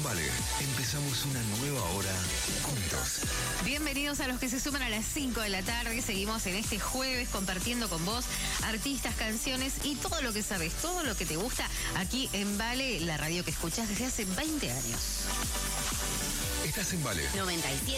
Vale, empezamos una nueva hora juntos. Bienvenidos a los que se suman a las 5 de la tarde. Seguimos en este jueves compartiendo con vos artistas, canciones y todo lo que sabes, todo lo que te gusta aquí en Vale, la radio que escuchás desde hace 20 años. Estás en Vale. 97.3.